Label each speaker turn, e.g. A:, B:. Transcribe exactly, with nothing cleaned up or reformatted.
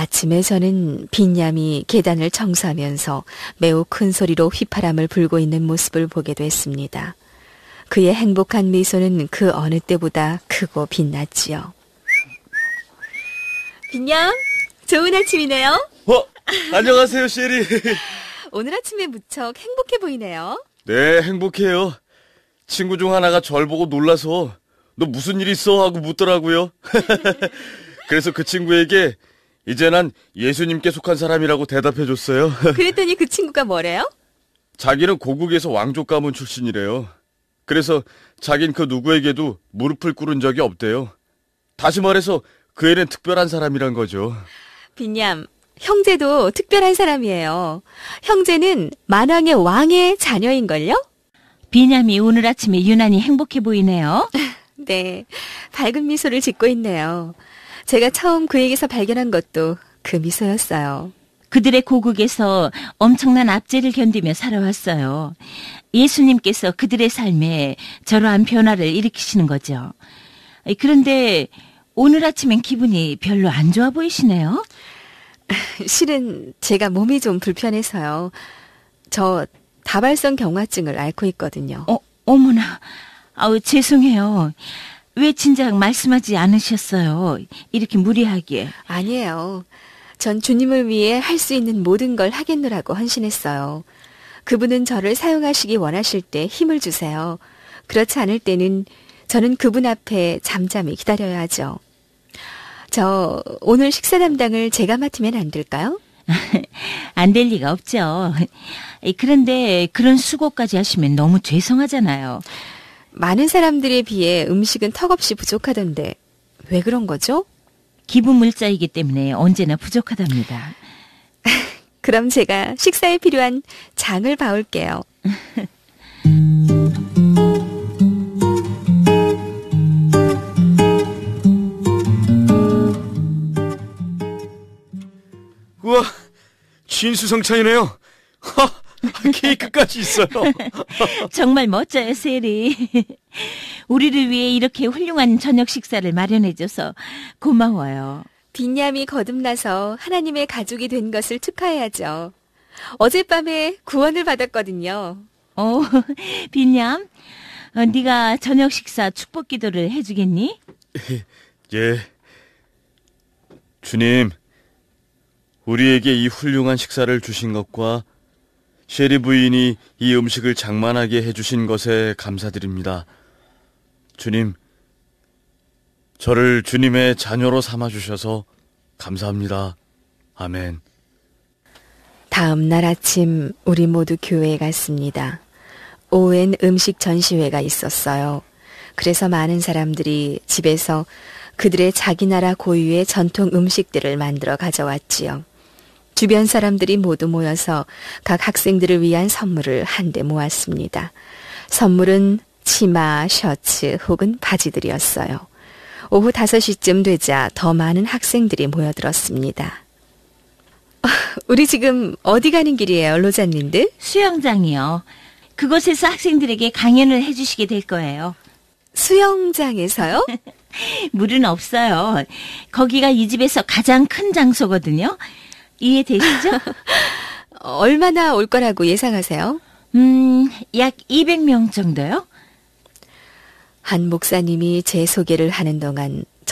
A: 아침에 저는 빈얌이 계단을 청소하면서 매우 큰 소리로 휘파람을 불고 있는 모습을 보게 됐습니다. 그의 행복한 미소는 그 어느 때보다 크고 빛났지요. 빈얌, 좋은 아침이네요.
B: 어, 안녕하세요, 셰리.
A: 오늘 아침에 무척 행복해 보이네요.
B: 네, 행복해요. 친구 중 하나가 절 보고 놀라서 너 무슨 일 있어? 하고 묻더라고요. 그래서 그 친구에게 이제 난 예수님께 속한 사람이라고 대답해줬어요.
A: 그랬더니 그 친구가 뭐래요?
B: 자기는 고국에서 왕족 가문 출신이래요. 그래서 자긴 그 누구에게도 무릎을 꿇은 적이 없대요. 다시 말해서 그 애는 특별한 사람이란 거죠.
A: 빈얌, 형제도 특별한 사람이에요. 형제는 만왕의 왕의 자녀인걸요?
C: 빈얌이 오늘 아침에 유난히 행복해 보이네요.
A: 네, 밝은 미소를 짓고 있네요. 제가 처음 그에게서 발견한 것도 그 미소였어요.
C: 그들의 고국에서 엄청난 압제를 견디며 살아왔어요. 예수님께서 그들의 삶에 저러한 변화를 일으키시는 거죠. 그런데 오늘 아침엔 기분이 별로 안 좋아 보이시네요.
A: 실은 제가 몸이 좀 불편해서요. 저 다발성 경화증을 앓고 있거든요.
C: 어, 어머나, 아우 죄송해요. 왜 진작 말씀하지 않으셨어요? 이렇게 무리하게.
A: 아니에요. 전 주님을 위해 할 수 있는 모든 걸 하겠노라고 헌신했어요. 그분은 저를 사용하시기 원하실 때 힘을 주세요. 그렇지 않을 때는 저는 그분 앞에 잠잠히 기다려야 하죠. 저 오늘 식사 담당을 제가 맡으면 안 될까요?
C: 안 될 리가 없죠. 그런데 그런 수고까지 하시면 너무 죄송하잖아요.
A: 많은 사람들에 비해 음식은 턱없이 부족하던데 왜 그런 거죠?
C: 기부 물자이기 때문에 언제나 부족하답니다.
A: 그럼 제가 식사에 필요한 장을 봐올게요.
B: 우와, 진수성찬이네요. 케이크까지 있어요.
C: 정말 멋져요, 세리. 우리를 위해 이렇게 훌륭한 저녁 식사를 마련해줘서 고마워요.
A: 빈얌이 거듭나서 하나님의 가족이 된 것을 축하해야죠. 어젯밤에 구원을 받았거든요.
C: 어, 빈얌, 어, 네가 저녁 식사 축복 기도를 해주겠니?
B: 예. 주님, 우리에게 이 훌륭한 식사를 주신 것과 셰리 부인이 이 음식을 장만하게 해주신 것에 감사드립니다. 주님, 저를 주님의 자녀로 삼아주셔서 감사합니다. 아멘.
A: 다음 날 아침 우리 모두 교회에 갔습니다. 오후엔 음식 전시회가 있었어요. 그래서 많은 사람들이 집에서 그들의 자기 나라 고유의 전통 음식들을 만들어 가져왔지요. 주변 사람들이 모두 모여서 각 학생들을 위한 선물을 한데 모았습니다. 선물은 치마, 셔츠 혹은 바지들이었어요. 오후 다섯 시쯤 되자 더 많은 학생들이 모여들었습니다. 우리 지금 어디 가는 길이에요, 로자님들?
C: 수영장이요. 그곳에서 학생들에게 강연을 해주시게 될 거예요.
A: 수영장에서요?
C: 물은 없어요. 거기가 이 집에서 가장 큰 장소거든요. 이해되시죠?
A: 얼마나 올 거라고 예상하세요?
C: 음, 약 이백 명 정도요?
A: 한 목사님이 제 소개를 하는 동안